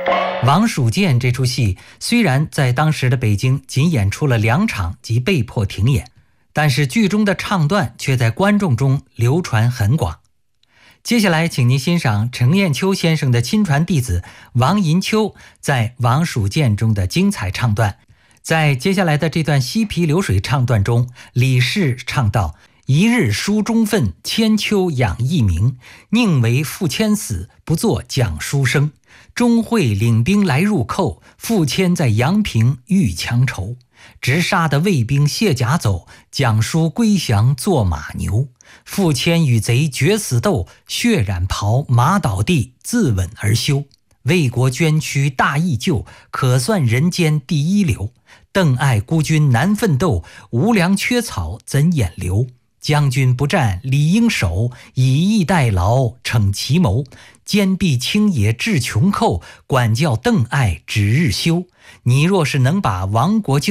王蜀建这出戏虽然在当时的北京仅演出了2场即被迫停演，但是剧中的唱段却在观众中流传很广。接下来请您欣赏程砚秋先生的亲传弟子王银秋在王蜀建中的精彩唱段。在接下来的这段西皮流水唱段中，李氏唱道：一日书中愤，千秋养一名，宁为傅谦死，不做蒋书生。钟会领兵来入寇，傅谦在阳平遇强仇。直杀得卫兵卸甲走，蒋叔归降做马牛。傅谦与贼决死斗，血染袍马倒地，自刎而休。为国捐躯大义救，可算人间第一流。邓艾孤军难奋斗，无粮缺草怎掩流。将军不战理应守，以逸待劳逞奇谋。坚壁清野治穷寇，管教邓艾指日休。你若是能把亡国救